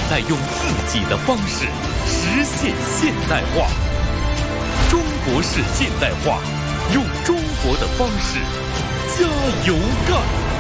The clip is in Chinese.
在用自己的方式实现现代化。中国式现代化，用中国的方式加油干！